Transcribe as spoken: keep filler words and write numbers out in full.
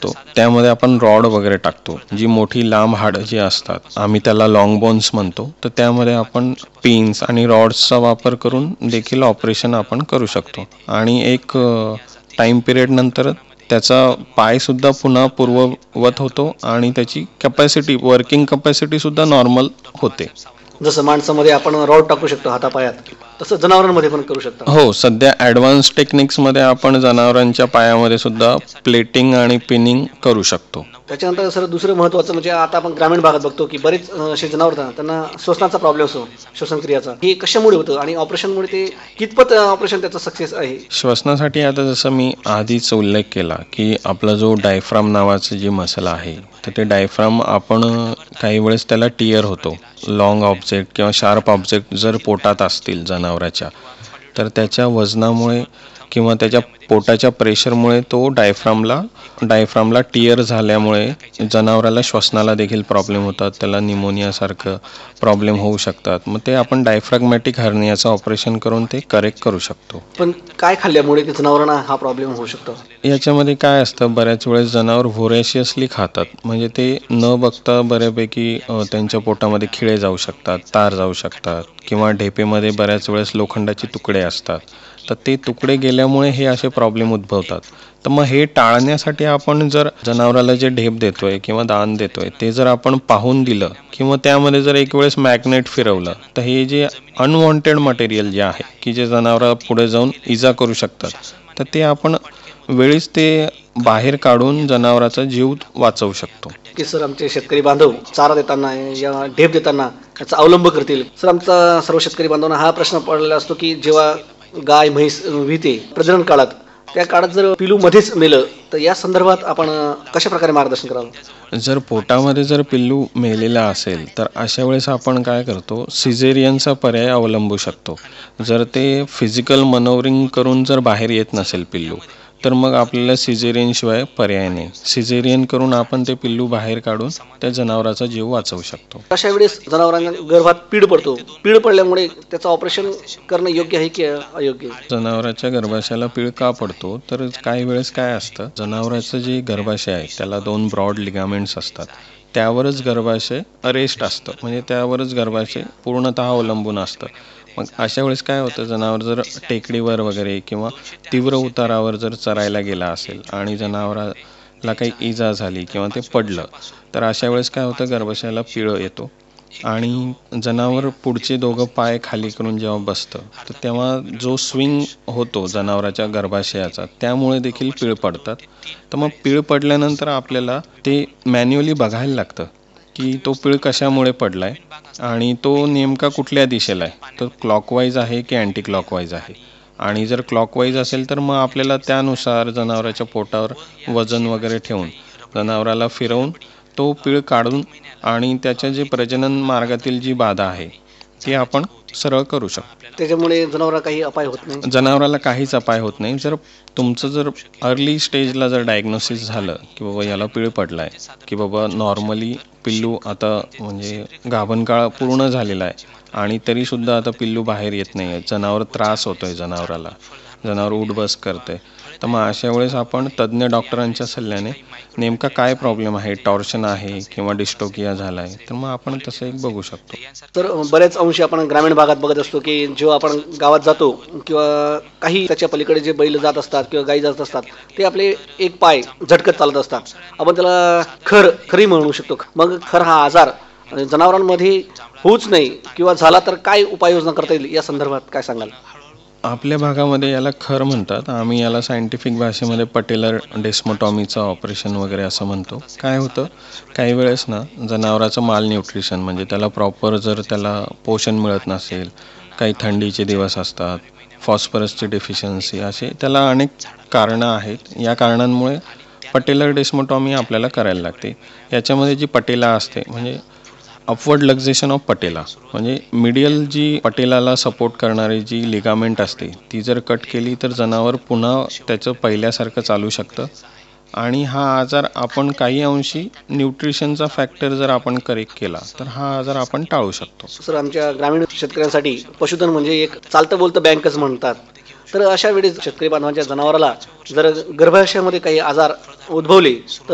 असतो त्यामध्ये आपण रॉड वगैरे टाकतो, जी मोठी लांब हाडं जी असतात आम्ही त्याला लॉंग बोन्स म्हणतो, तर त्यामध्ये आपण पिन्स आणि रॉड्सचा वापर करून देखील ऑपरेशन आपण करू शकतो आणि एक टाईम पिरियड नंतर त्याचा पायसुद्धा पुन्हा पूर्ववत होतो आणि त्याची कॅपॅसिटी वर्किंग कॅपॅसिटीसुद्धा नॉर्मल होते. जसं माणसामध्ये आपण रॉड टाकू शकतो हातापायात, तसं जनावरांमध्ये पण करू शकतो. हो, सध्या ॲडव्हान्स टेक्निक्समध्ये आपण जनावरांच्या पायामध्ये सुद्धा प्लेटिंग आणि पिनिंग करू शकतो. त्याच्यानंतर सर दुसरं महत्त्वाचं म्हणजे आता आपण ग्रामीण भागात बघतो की बरेच असे जनावर त्यांना श्वसनाचा प्रॉब्लेम असतो, श्वसनक्रियाचा. हे कशामुळे होतं आणि ऑपरेशनमुळे ते कितपत ऑपरेशन त्याचं सक्सेस आहे? श्वसनासाठी आता जसं मी आधीच उल्लेख केला की आपला जो डायफ्राम नावाचं जे मसल आहे, तर ते डायफ्राम आपण काही वेळेस त्याला टियर होतो. लॉंग ऑब्जेक्ट किंवा शार्प ऑब्जेक्ट जर पोटात असतील जनावराच्या, तर त्याच्या वजनामुळे किंवा त्याच्या पोटाच्या प्रेशरमुळे तो डायफ्रामला डायफ्रामला टियर झाल्यामुळे जनावराला श्वसनाला देखील प्रॉब्लेम होतात, त्याला निमोनियासारखं प्रॉब्लेम होऊ शकतात. मग ते आपण डायफ्रॅग्मॅटिक हर्नियाचं ऑपरेशन करून ते करेक्ट करू शकतो. पण काय खाल्ल्यामुळे जनावरांना हा प्रॉब्लेम होऊ शकतो? याच्यामध्ये काय असतं, बऱ्याच वेळेस जनावर व्होरेशियसली खातात, म्हणजे ते न बघता बऱ्यापैकी त्यांच्या पोटामध्ये खिळे जाऊ शकतात, तार जाऊ शकतात किंवा ढेपेमध्ये बऱ्याच वेळेस लोखंडाचे तुकडे असतात, तर ते तुकडे गेल्यामुळे हे असे प्रॉब्लेम उद्भवतात. तर मग हे टाळण्यासाठी आपण जर जनावराला जे ढेप देतोय किंवा दान देतोय ते जर आपण पाहून दिलं किंवा त्यामध्ये जर एक वेळेस मॅग्नेट फिरवलं, तर हे जे अनवॉन्टेड मटेरियल जे आहे की जे जनावराला पुढे जाऊन इजा करू शकतात, तर ते आपण वेळीच ते बाहेर काढून जनावराचा जीव वाचवू शकतो. की सर आमचे शेतकरी बांधव चारा देताना या ढेप देताना याचा अवलंब करतील. सर आमचा सर्व शेतकरी बांधवांना हा प्रश्न पडलेला असतो की जेव्हा गाय म्हैस विते प्रजनन काळात, त्या काळात जर पिलू मध्येच मेलं तर या संदर्भात आपण कशा प्रकारे मार्गदर्शन करावं? जर पोटामध्ये जर पिल्लू मेलेला असेल तर अशा वेळेस आपण काय करतो, सिझेरियनचा पर्याय अवलंबू शकतो. जर ते फिजिकल मनोवरिंग करून जर बाहेर येत नसेल पिल्लू, तर मग आपल्याला सिझेरियन शिवाय पर्याय नाही. सिझेरियन करून आपण ते पिल्लू बाहेर काढून त्या जनावराचा जीव वाचवू शकतो. अशा वेळेस जनावरांना गर्भात पीड पडतो, पीड पडल्यामुळे त्याचं ऑपरेशन करणं योग्य आहे की अयोग्य? जनावराच्या गर्भाशयाला पीळ का पडतो, तर काही वेळेस काय असतं, जनावराचं जे गर्भाशय आहे त्याला दोन ब्रॉड लिगामेंट्स असतात, त्यावरच गर्भाशय अरेस्ट असतं, म्हणजे त्यावरच गर्भाशय पूर्णतः अवलंबून असतं. मग अशा वेळेस काय होतं, जनावर जर टेकडीवर वगैरे किंवा तीव्र उतारावर जर चरायला गेला असेल आणि जनावराला काही इजा झाली किंवा ते पडलं, तर अशा वेळेस काय होतं, गर्भाशयाला पीळ येतो आणि जनावर पुढचे दोघं पाय खाली करून जेव्हा बसतं, तर तेव्हा जो स्विंग होतो जनावराच्या गर्भाशयाचा, त्यामुळे देखील पीळ पडतात. तर मग पीळ पडल्यानंतर आपल्याला ते मॅन्युअली बघायला लागतं की तो पीळ कशामुळे पडलाय आणि तो नेमका कुठल्या दिशेला आहे, तो क्लॉकवाईज आहे की अँटी क्लॉकवाईज आहे. आणि जर क्लॉकवाईज असेल तर मग आपल्याला त्यानुसार जनावराच्या पोटावर वजन वगैरे ठेवून जनावराला फिरवून तो पीळ काढून आणि त्याच्या जे प्रजनन मार्गातील जी बाधा आहे ती आपण सरळ करू शकतो. त्याच्यामुळे जनावराला काही अपाय होत नाही? जनावराला काहीच अपाय होत नाही. जर तुमचं जर अर्ली स्टेजला जर डायग्नोसिस झालं की बाबा याला पीळ पडलाय, की बाबा नॉर्मली पिल्लू आता म्हणजे गाभणकाळ पूर्ण झालेला आहे आणि तरीसुद्धा आता पिल्लू बाहेर येत नाही आहे, जनावर त्रास होतोय, जनावराला जनावर उठबस करते, तर मग अशा वेळेस आपण तज्ज्ञ डॉक्टरांच्या सल्ल्याने नेमका काय प्रॉब्लेम आहे, टॉर्शन आहे किंवा डिस्टोकिया झाला आहे, तर मग आपण तसं एक बघू शकतो. तर बऱ्याच अंशी आपण ग्रामीण भागात बघत असतो की जेव्हा आपण गावात जातो किंवा काही त्याच्या पलीकडे जे बैल जात असतात किंवा गाई जात असतात, ते आपले एक पाय झटकत चालत असतात. आपण त्याला खर खरी म्हणू शकतो. मग खर हा आजार जनावरांमध्ये होऊच नाही किंवा झाला तर काय उपाययोजना करता येईल, या संदर्भात काय सांगाल? आपल्या भागामध्ये याला खर म्हणतात, आम्ही याला सायंटिफिक भाषेमध्ये पटेलर डेस्मोटॉमीचं ऑपरेशन वगैरे असं म्हणतो. काय होतं, काही वेळेस ना जनावराचं माल न्यूट्रिशन म्हणजे त्याला प्रॉपर जर त्याला पोषण मिळत नसेल, काही थंडीचे दिवस असतात, फॉस्फरसची डेफिशियन्सी, असे त्याला अनेक कारणं आहेत. या कारणांमुळे पटेलर डेस्मोटॉमी आपल्याला करायला लागते. याच्यामध्ये जी पटेला असते म्हणजे अपवर्ड लक्झेशन ऑफ पटेला, म्हणजे मिडियल जी पटेलाला सपोर्ट करणारी जी लिगामेंट असते ती जर कट केली तर जनावर पुन्हा त्याचं पहिल्यासारखं चालू शकतं आणि हा आजार आपण काही अंशी न्यूट्रिशनचा फॅक्टर जर आपण करेक्ट केला तर हा आजार आपण टाळू शकतो. सर आमच्या ग्रामीण शेतकऱ्यांसाठी पशुधन म्हणजे एक चालतं बोलतं बँकच म्हणतात. तर अशा वेळेस शेतकरी बांधवांच्या जनावराला जर गर्भाशयामध्ये काही आजार उद्भवले तर